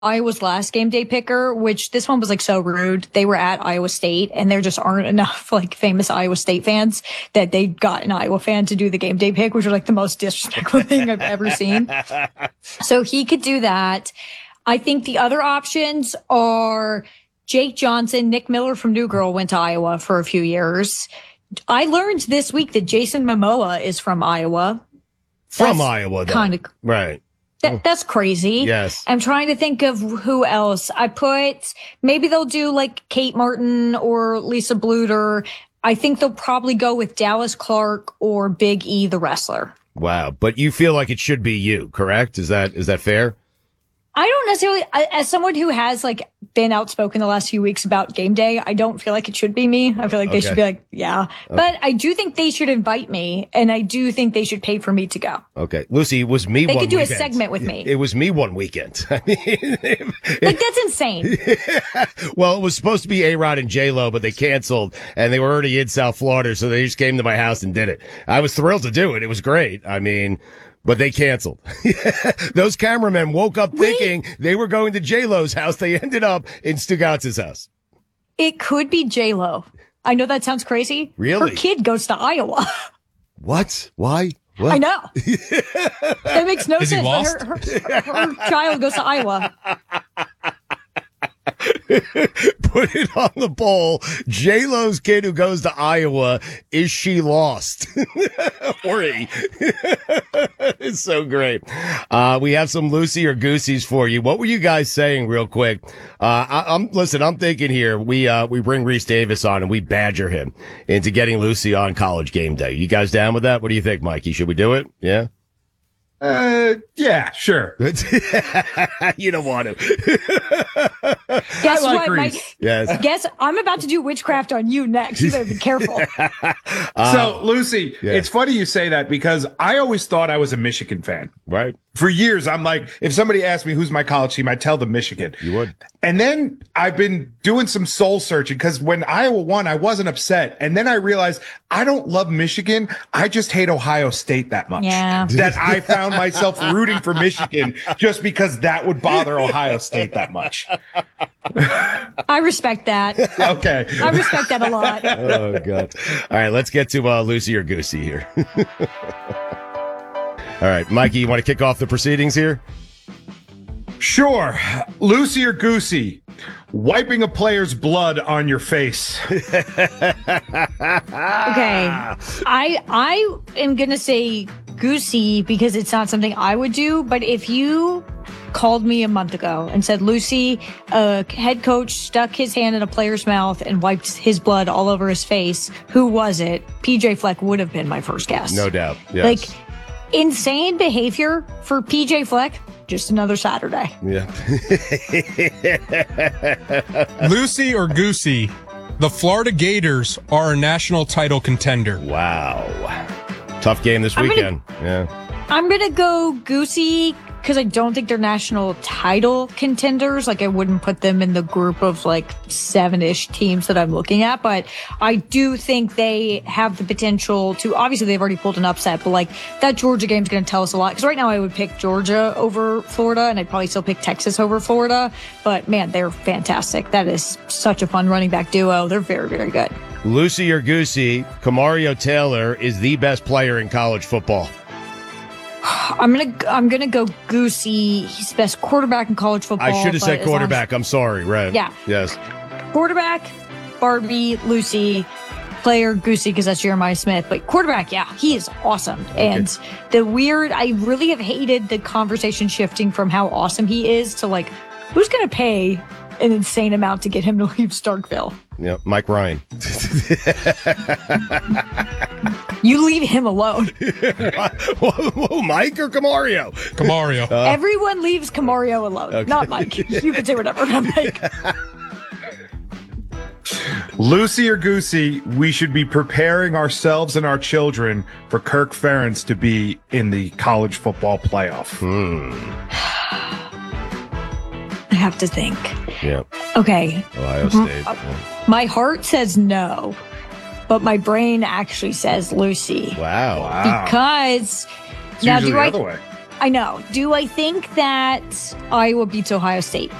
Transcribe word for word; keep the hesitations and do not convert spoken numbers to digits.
Iowa's last game day picker, which this one was like so rude. They were at Iowa State and there just aren't enough like famous Iowa State fans that they got an Iowa fan to do the game day pick, which are like the most disrespectful thing I've ever seen. So he could do that. I think the other options are Jake Johnson. Nick Miller from New Girl went to Iowa for a few years. I learned this week that Jason Momoa is from Iowa. From That's Iowa, though. Kind of right. That, that's crazy. Yes. I'm trying to think of who else. I put, maybe they'll do like Kate Martin or Lisa Bluter. I think they'll probably go with Dallas Clark or Big E, the wrestler. Wow. But you feel like it should be you, correct? Is that is that fair? I don't necessarily, as someone who has like been outspoken the last few weeks about game day, I don't feel like it should be me. I feel like they Okay. should be like, yeah. Okay. But I do think they should invite me, and I do think they should pay for me to go. Okay. Lucy, it was me They one could do weekend. a segment with me. It was me one weekend. I mean, Like, that's insane. well, it was supposed to be A-Rod and J-Lo, but they canceled, and they were already in South Florida, so they just came to my house and did it. I was thrilled to do it. It was great. I mean, but they canceled. Those cameramen woke up thinking they were going to J-Lo's house. They ended up in Stugatz's house. It could be J-Lo. I know that sounds crazy. Really? Her kid goes to Iowa. What? Why? What? I know. That makes no Is he sense. lost? But her, her, her child goes to Iowa. Put it on the poll. J-Lo's kid who goes to Iowa, is she lost? Or he. It's so great. Uh, we have some Lucy or Goosies for you. What were you guys saying real quick? Uh, I, I'm, listen, I'm thinking here, we, uh, we bring Reese Davis on and we badger him into getting Lucy on College Game Day. You guys down with that? What do you think, Mikey? Should we do it? Yeah? Uh, yeah, sure. You don't want to. Guess I like what, Reese. Mike? Yes. Guess I'm about to do witchcraft on you next. You better be careful. Uh, So, Lucy, yeah. it's funny you say that because I always thought I was a Michigan fan. Right. For years, I'm like, if somebody asked me who's my college team, I'd tell them Michigan. You would. And then I've been doing some soul searching because when Iowa won, I wasn't upset. And then I realized I don't love Michigan. I just hate Ohio State that much. Yeah. That I found myself rooting for Michigan just because that would bother Ohio State that much. I respect that. Okay. I respect that a lot. Oh, God. All right, let's get to uh, Lucy or Goosey here. All right, Mikey, you want to kick off the proceedings here? Sure. Lucy or Goosey, wiping a player's blood on your face. Okay. I I am gonna say Goosey because it's not something I would do, but if you called me a month ago and said, Lucy, a head coach stuck his hand in a player's mouth and wiped his blood all over his face, who was it? P J Fleck would have been my first guess. No doubt. Yes. Like, insane behavior for P J Fleck, just another Saturday. Yeah. Lucy or Goosey, the Florida Gators are a national title contender. Wow. Tough game this I'm gonna- weekend. Yeah. I'm going to go Goosey because I don't think they're national title contenders. Like, I wouldn't put them in the group of like seven-ish teams that I'm looking at, but I do think they have the potential to, obviously they've already pulled an upset, but like that Georgia game's going to tell us a lot. Because right now I would pick Georgia over Florida, and I'd probably still pick Texas over Florida. But man, they're fantastic. That is such a fun running back duo. They're very, very good. Lucy or Goosey, Kamario Taylor is the best player in college football. I'm gonna I'm gonna go Goosey. He's the best quarterback in college football. I should have but said as long as- quarterback. I'm sorry. Right. Yeah. Yes. Quarterback, Barbie, Lucy. Player, Goosey, because that's Jeremiah Smith. But quarterback, yeah, he is awesome. And the weird, I really have hated the conversation shifting from how awesome he is to like, who's going to pay an insane amount to get him to leave Starkville? Yeah. Mike Ryan. You leave him alone. whoa, whoa, Mike or Kamario? Kamario. Uh, Everyone leaves Kamario alone, Okay. not Mike. You can say whatever, not Mike. Lucy or Goosey, we should be preparing ourselves and our children for Kirk Ferentz to be in the college football playoff. Hmm. I have to think. Yeah. Okay. Ohio State. Uh, My heart says no, but my brain actually says Lucy. Wow. Wow. Because It's now usually do the I other way. I know. Do I think that Iowa beats Ohio State?